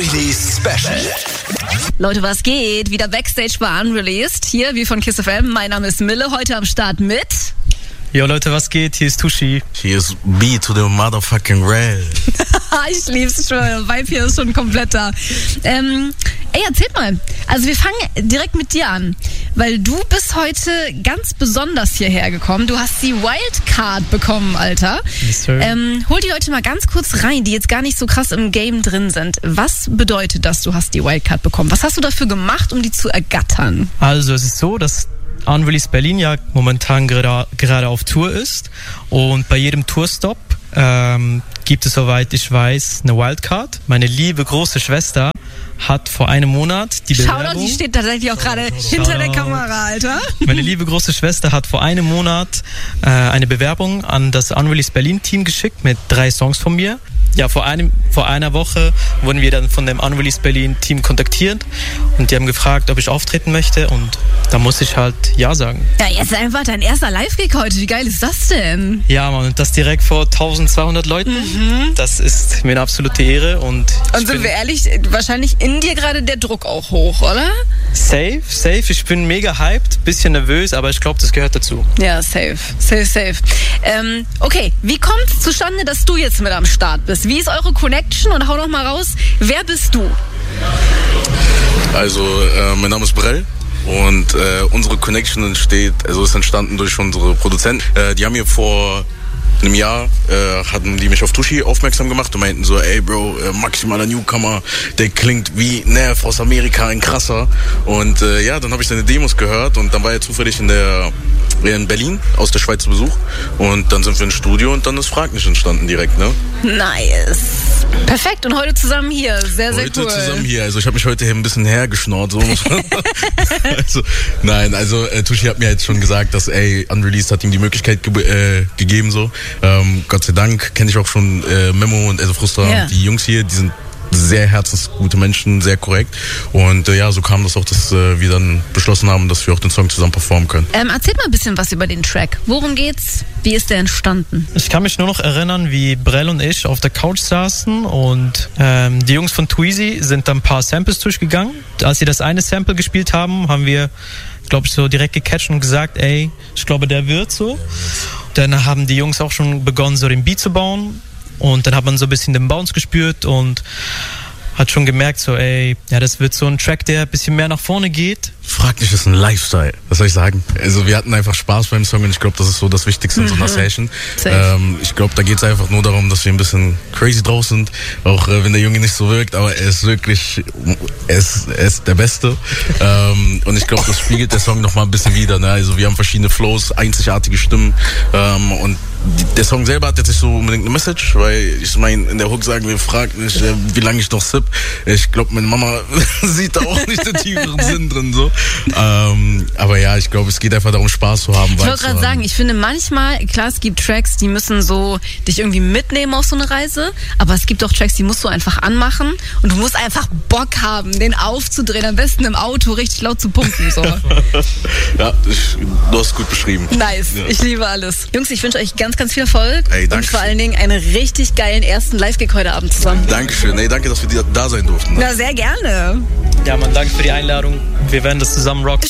Unreleased Special. Leute, was geht? Wieder Backstage bei Unreleased. Hier, wie von Kiss FM. Mein Name ist Mille, heute am Start mit... Jo Leute, was geht? Hier ist Tushi. Hier ist B to the motherfucking Red. Ich lieb's schon, der Vibe hier ist schon komplett da. Erzählt mal. Also wir fangen direkt mit dir an, weil du bist heute ganz besonders hierher gekommen. Du hast die Wildcard bekommen, Alter. Yes, sir. Hol die Leute mal ganz kurz rein, die jetzt gar nicht so krass im Game drin sind. Was bedeutet das, du hast die Wildcard bekommen? Was hast du dafür gemacht, um die zu ergattern? Also es ist so, dass Unreleased Berlin ja momentan gerade auf Tour ist und bei jedem Tourstop gibt es, soweit ich weiß, eine Wildcard. Meine liebe große Schwester hat vor einem Monat die Bewerbung... Shoutout, die steht tatsächlich auch gerade hinter der Kamera, Alter. Meine liebe große Schwester hat vor einem Monat eine Bewerbung an das Unreleased Berlin Team geschickt mit 3 Songs von mir. Ja, vor einer Woche wurden wir dann von dem Unreleased Berlin Team kontaktiert und die haben gefragt, ob ich auftreten möchte und da muss ich halt ja sagen. Ja, jetzt einfach dein erster Live-Gig heute. Wie geil ist das denn? Ja, Mann, und das direkt vor 1200 Leuten. Das ist mir eine absolute Ehre. Und sind wir ehrlich, wahrscheinlich in dir gerade der Druck auch hoch, oder? Safe. Ich bin mega hyped, bisschen nervös, aber ich glaube, das gehört dazu. Ja, safe. Okay, wie kommt es zustande, dass du jetzt mit am Start bist? Wie ist eure Connection? Und hau noch mal raus, wer bist du? Also, mein Name ist Brell. Und unsere Connection ist entstanden durch unsere Produzenten. Die haben mir vor einem Jahr hatten die mich auf Tushi aufmerksam gemacht und meinten so, ey Bro, maximaler Newcomer, der klingt wie Nerv aus Amerika, ein krasser. Und dann habe ich seine Demos gehört und dann war er zufällig in Berlin aus der Schweiz zu Besuch und dann sind wir ins Studio und dann ist Frag nicht entstanden direkt, ne? Nice. Perfekt, und heute zusammen hier, sehr cool. Heute zusammen hier, also ich habe mich heute hier ein bisschen hergeschnort, so muss man. Tushi hat mir jetzt schon gesagt, dass Unreleased hat ihm die Möglichkeit gegeben, so. Gott sei Dank kenne ich auch schon Memo und Eze Frustra, ja. Die Jungs hier, die sind sehr herzensgute Menschen, sehr korrekt. Und so kam das auch, dass wir dann beschlossen haben, dass wir auch den Song zusammen performen können. Erzählt mal ein bisschen was über den Track. Worum geht's? Wie ist der entstanden? Ich kann mich nur noch erinnern, wie Brell und ich auf der Couch saßen und die Jungs von Tweezy sind dann ein paar Samples durchgegangen. Als sie das eine Sample gespielt haben, haben wir, glaube ich, so direkt gecatcht und gesagt, ich glaube, der wird so. Dann haben die Jungs auch schon begonnen, so den Beat zu bauen. Und dann hat man so ein bisschen den Bounce gespürt und hat schon gemerkt, so das wird so ein Track, der ein bisschen mehr nach vorne geht. Frag nicht, ist ein Lifestyle. Was soll ich sagen? Also wir hatten einfach Spaß beim Song und ich glaube, das ist so das Wichtigste in so einer Session. Ich glaube, da geht es einfach nur darum, dass wir ein bisschen crazy drauf sind, auch wenn der Junge nicht so wirkt, aber er ist wirklich, er ist der Beste. Und ich glaube, das spiegelt der Song nochmal ein bisschen wider. Ne? Also wir haben verschiedene Flows, einzigartige Stimmen und der Song selber hat jetzt nicht so unbedingt eine Message, weil ich meine, in der Hook sagen wir, frag nicht, wie lange ich noch sip. Ich glaube, meine Mama sieht da auch nicht den tieferen Sinn drin, so. Aber ja, ich glaube, es geht einfach darum, Spaß zu haben. Ich wollte gerade sagen, ich finde manchmal, klar, es gibt Tracks, die müssen so dich irgendwie mitnehmen auf so eine Reise, aber es gibt auch Tracks, die musst du einfach anmachen und du musst einfach Bock haben, den aufzudrehen, am besten im Auto richtig laut zu pumpen, so. Ja, du hast gut beschrieben. Nice, ja. Ich liebe alles. Jungs, ich wünsche euch ganz viel Erfolg und vor allen Dingen einen richtig geilen ersten Live-Gig heute Abend zusammen. Dankeschön, danke, dass wir da sein durften. Na, sehr gerne. Ja, Mann, danke für die Einladung. Wir werden das zusammen rocken.